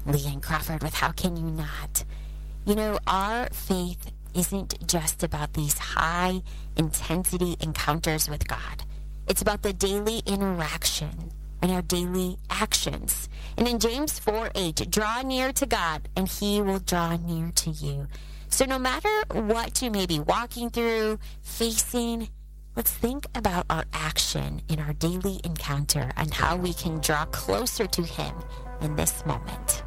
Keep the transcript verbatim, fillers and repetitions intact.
Leanne Crawford with How Can You Not? You know, our faith isn't just about these high intensity encounters with God. It's about the daily interaction and our daily actions. And in James four eight, draw near to God and he will draw near to you. So no matter what you may be walking through, facing, let's think about our action in our daily encounter and how we can draw closer to him in this moment.